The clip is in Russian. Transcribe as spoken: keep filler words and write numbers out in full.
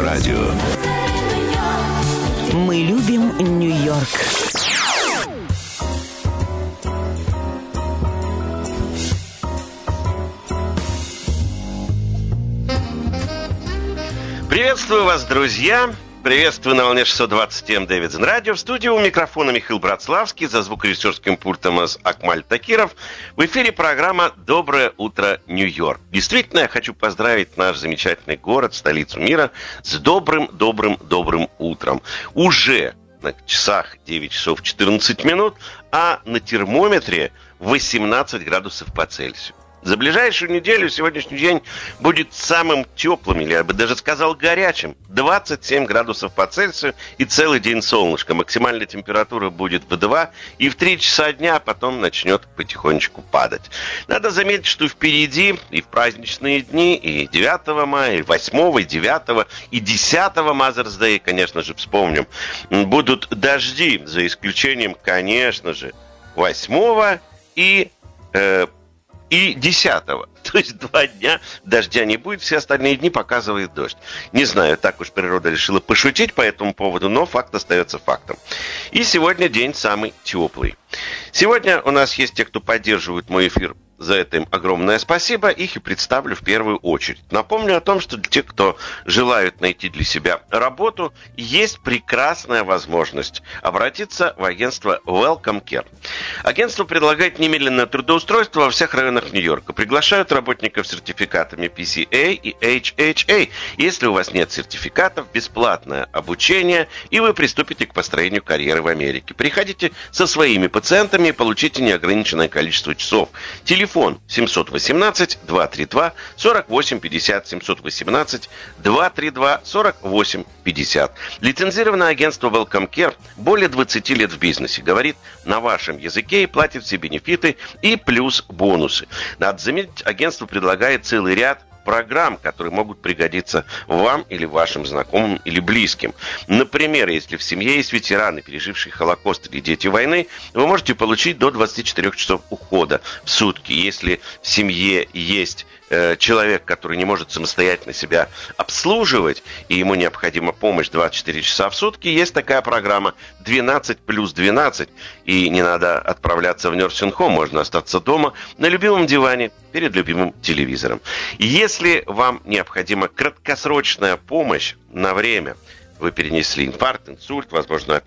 радио. Мы любим Нью-Йорк. Приветствую вас, друзья! Приветствую на волне шестьсот двадцать эм Дэвидсон Радио. В студии у микрофона Михаил Братславский, за звукорежиссерским пультом Акмаль Такиров. В эфире программа «Доброе утро, Нью-Йорк». Действительно, я хочу поздравить наш замечательный город, столицу мира, с добрым, добрым, добрым утром. Уже на часах девять часов четырнадцать минут, а на термометре восемнадцать градусов по Цельсию. За ближайшую неделю сегодняшний день будет самым теплым, или я бы даже сказал горячим. двадцать семь градусов по Цельсию и целый день солнышко. Максимальная температура будет в два, и в три часа дня потом начнет потихонечку падать. Надо заметить, что впереди и в праздничные дни, и девятого мая, и восьмого, и девятого, и десятого Mother's Day, конечно же, вспомним, будут дожди, за исключением, конечно же, восьмого и... Э, И десятого. То есть два дня дождя не будет, все остальные дни показывает дождь. Не знаю, так уж природа решила пошутить по этому поводу, но факт остается фактом. И сегодня день самый теплый. Сегодня у нас есть те, кто поддерживает мой эфир. За это им огромное спасибо. Их и представлю в первую очередь. Напомню о том, что для тех, кто желают найти для себя работу, есть прекрасная возможность обратиться в агентство Welcome Care. Агентство предлагает немедленное трудоустройство во всех районах Нью-Йорка. Приглашают работников с сертификатами пи си эй и эйч эйч эй. Если у вас нет сертификатов, бесплатное обучение, и вы приступите к построению карьеры в Америке. Приходите со своими пациентами и получите неограниченное количество часов. Телефон Телефон семь один восемь два три два сорок восемь пятьдесят, семь один восемь два три два сорок восемь пятьдесят. Лицензированное агентство Welcome Care более двадцать лет в бизнесе. Говорит на вашем языке и платит все бенефиты и плюс бонусы. Надо заметить, агентство предлагает целый ряд программ, которые могут пригодиться вам или вашим знакомым или близким. Например, если в семье есть ветераны, пережившие Холокост или дети войны, вы можете получить до двадцати четырёх часов ухода в сутки. Если в семье есть э, человек, который не может самостоятельно себя обслуживать, и ему необходима помощь двадцать четыре часа в сутки, есть такая программа двенадцать плюс двенадцать, и не надо отправляться в nursing home, можно остаться дома на любимом диване перед любимым телевизором. Если вам необходима краткосрочная помощь на время, вы перенесли инфаркт, инсульт, возможно, операцию,